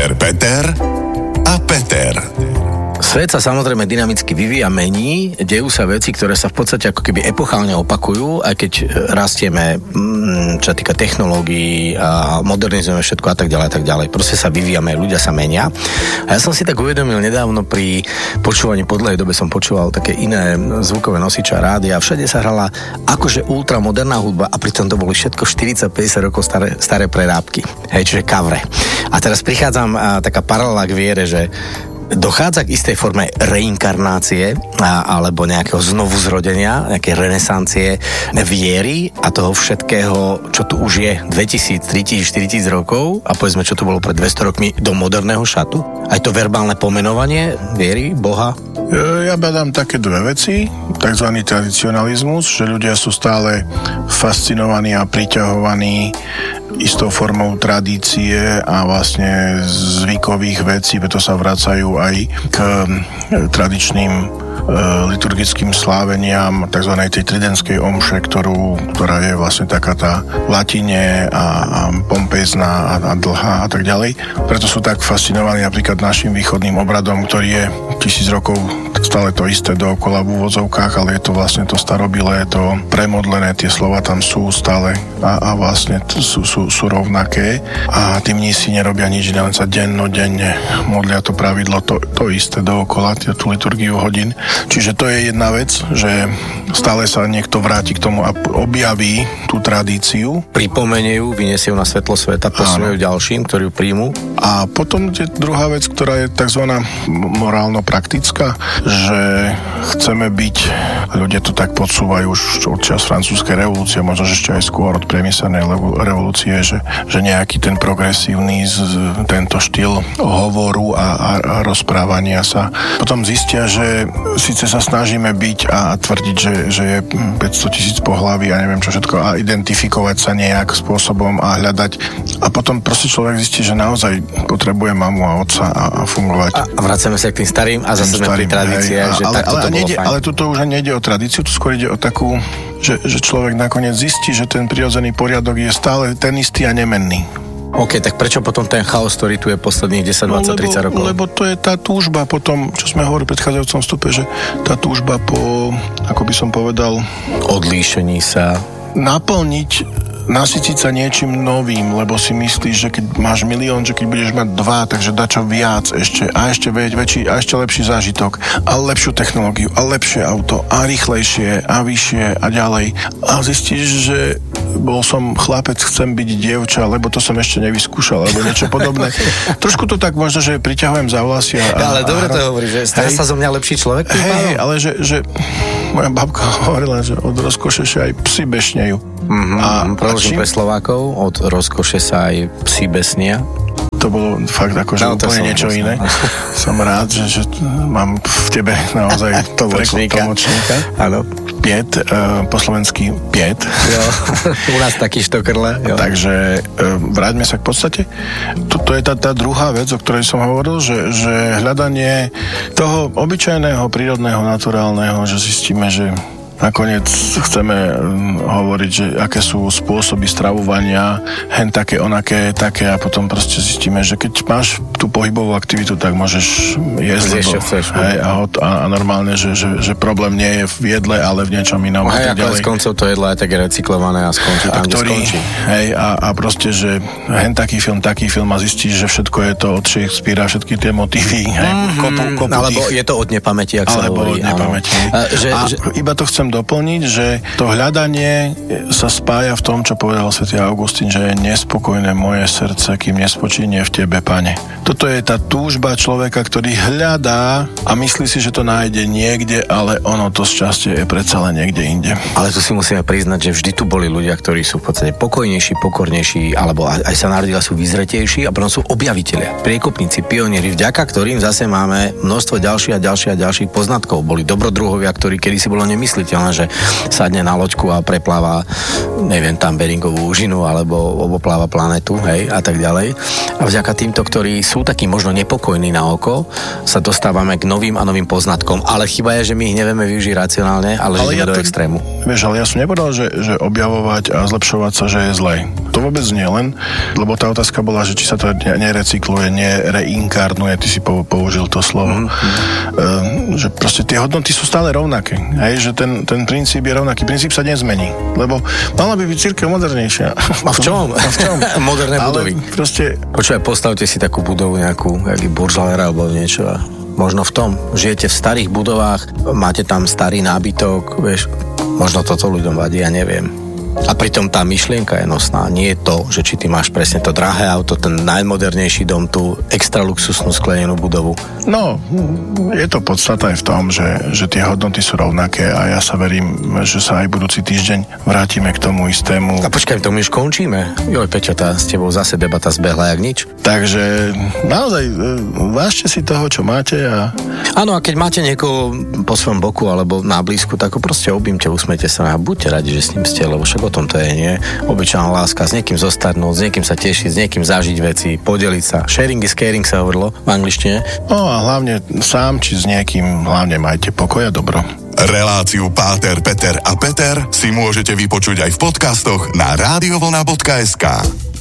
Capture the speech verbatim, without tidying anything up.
Per Peter a Peter. Svet sa samozrejme dynamicky vyvíja, mení, dejú sa veci, ktoré sa v podstate ako keby epochálne opakujú, aj keď rastieme, čo sa týka technológií a modernizujeme všetko a tak ďalej a tak ďalej. Proste sa vyvíjame, ľudia sa menia. A ja som si tak uvedomil nedávno pri počúvaní, po dlhej dobe som počúval také iné zvukové nosiče a rádia a všade sa hrala akože ultramoderná hudba a pritom to boli všetko štyridsať päťdesiat rokov staré, staré prerábky. Hej, čiže kavre. A teraz prichádzam a, taká paralela k viere, že dochádza k istej forme reinkarnácie a, alebo nejakého znovuzrodenia, nejakej renesancie viery a toho všetkého, čo tu už je dvetisíc, tritisíc, štyritisíc rokov a povedzme, čo tu bolo pred dvesto rokmi do moderného šatu. Aj to verbálne pomenovanie viery, Boha. Ja badám také dve veci. Takzvaný tradicionalizmus, že ľudia sú stále fascinovaní a priťahovaní istou formou tradície a vlastne zvykových vecí, preto sa vracajú aj k tradičným liturgickým sláveniam tzv. Tej tridentskej omše, ktorú, ktorá je vlastne taká tá latine a, a pompezná a, a dlhá a tak ďalej. Preto sú tak fascinovaní napríklad našim východným obradom, ktorý je tisíc rokov stále to isté dookola v úvodzovkách, ale je to vlastne to starobilé, to premodlené, tie slova tam sú stále a, a vlastne t- sú, sú, sú rovnaké a tí mnísi nerobia nič, len sa dennodenne modlia to pravidlo, to, to isté dookola, tú liturgiu hodín. Čiže to je jedna vec, že stále sa niekto vráti k tomu a objaví tú tradíciu. Pripomenie ju, vyniesie ju na svetlo sveta, posunie ju ďalším, ktorí ju príjmu. A potom je druhá vec, ktorá je takzvaná morálno-praktická, že chceme byť, ľudia to tak podsúvajú už od čas francúzskej revolúcie, možno ešte aj skôr od priemyselnej revolúcie, že, že nejaký ten progresívny tento štýl hovoru a, a, a rozprávania sa. Potom zistia, že síce sa snažíme byť a tvrdiť, že, že je päťsto tisíc pohlaví a neviem čo všetko a identifikovať sa nejak spôsobom a hľadať. A potom proste človek zistí, že naozaj potrebuje mamu a otca a, a fungovať. A, a vracame sa k tým starým a zase sme pri tradíciách, že ale, takto ale, to bolo nejde, fajn. ale tuto už nejde o tradíciu, tu skôr ide o takú, že, že človek nakoniec zistí, že ten prirodzený poriadok je stále ten istý a nemenný. OK, tak prečo potom ten chaos, ktorý tu je posledných desať, dvadsať, tridsať rokov? Lebo to je tá túžba potom, čo sme hovorili v predchádzajúcom vstupe, že tá túžba po, ako by som povedal, odlíšení sa, naplniť, nasytiť sa niečím novým, lebo si myslíš, že keď máš milión, že keď budeš mať dva, takže dačo viac ešte a ešte väč, väčší a ešte lepší zážitok a lepšiu technológiu a lepšie auto a rýchlejšie a vyššie a ďalej. A zistíš, že bol som chlapec, chcem byť dievča, lebo to som ešte nevyskúšal, alebo niečo podobné. Trošku to tak možno, že priťahujem za vlasy. A, ale a, dobre a, to hovoríš, že stane sa zo mňa lepší človek? Hej, ale že, že moja babka hovorila, že od rozkoše sa aj psi bešnejú. Mm-hmm, a preložím pre Slovákov, od rozkoše sa aj psi besnia. To bolo fakt akože no, úplne niečo som, iné. Som rád, že, že mám v tebe naozaj tlmočníka. Áno. Piet, uh, po slovensky piet. Jo, u nás taký štokrle. Jo. Takže uh, vráťme sa k podstate. Toto je tá, tá druhá vec, o ktorej som hovoril, že, že hľadanie toho obyčajného, prírodného, naturálneho, že zistíme, že nakoniec chceme hovoriť, že aké sú spôsoby stravovania, hen také, onaké, také a potom proste zistíme, že keď máš tú pohybovú aktivitu, tak môžeš jesť, lebo, chceš, hej, a, hot, a, a normálne, že, že, že problém nie je v jedle, ale v niečom inom. Hej, ako z koncov to jedlo je tak recyklované a skončí tam, kde skončí. Hej, a, a proste, že hen taký film, taký film a zistíš, že všetko je to od Shakespearea, všetky tie motívy, hej, mm-hmm. kopu, kopu alebo tých, je to od nepamäti, ak sa hovorí. Alebo od nepamäti. A, že, a že... iba to chcem doplniť, že to hľadanie sa spája v tom, čo povedal svätý Augustín, že je nespokojné moje srdce, kým nespočínie v tebe, Pane. Toto je tá túžba človeka, ktorý hľadá a myslí si, že to nájde niekde, ale ono to šťastie je predsa len niekde inde. Ale tu si musíme priznať, že vždy tu boli ľudia, ktorí sú v podstate pokojnejší, pokornejší, alebo aj sa narodili sú vyzretejší a potom sú objavitelia, priekopníci, pionieri, vďaka ktorým zase máme množstvo ďalších a ďalších a ďalších poznatkov. Boli dobrodruhovia, ktorí kedysi bolo nemysliteľné. neuveriteľné, že sadne na loďku a prepláva, neviem, tam Beringovú úžinu alebo obopláva planetu, hej, a tak ďalej. A vďaka týmto, ktorí sú takí možno nepokojní na oko, sa dostávame k novým a novým poznatkom. Ale chyba je, že my ich nevieme využiť racionálne, ale, ale ideme ja do to, extrému. Vieš, ale ja som nepovedal, že, že objavovať a zlepšovať sa, že je zlé. To vôbec nie len, lebo tá otázka bola, že či sa to nerecykluje, nereinkarnuje, ty si použil to slovo. Mm-hmm. Uh, že proste tie hodnoty sú stále rovnaké. Hej, že ten, ten princíp je rovnaký. Princíp sa nezmení, lebo mala by byť cirkev modernejšia. A v čom? A v čom? Moderné budovy. Ale proste... Počúvaj, postavte si takú budovu nejakú, jaký Burj Al Arab alebo niečo a možno v tom, žijete v starých budovách, máte tam starý nábytok, vieš, možno toto ľuďom vadí, ja neviem. A pritom tá myšlienka je nosná. Nie je to, že či ty máš presne to drahé auto, ten najmodernejší dom, tú extra luxusnú sklenenú budovu. No, je to podstata aj v tom, že, že tie hodnoty sú rovnaké a ja sa verím, že sa aj budúci týždeň vrátime k tomu istému. A počkaj, to my už končíme. Joj, Peťo, tá s tebou zase debata zbehla jak nič. Takže naozaj vážte si toho, čo máte a... Áno, a keď máte niekoho po svojom boku alebo na blízku, tak ho proste objmte, usmejte sa a buďte radi, že s ním ste, lebo však o tom to je, nie? Obyčajná láska, s niekým zostarnúť, s niekým sa tešiť, s niekým zažiť veci, podeliť sa. Sharing is caring sa hovorilo v angličtine. No a hlavne sám či s niekým, hlavne majte pokoj a dobro. Reláciu Páter, Peter a Peter si môžete vypočuť aj v podcastoch na radiovlna bodka es ká.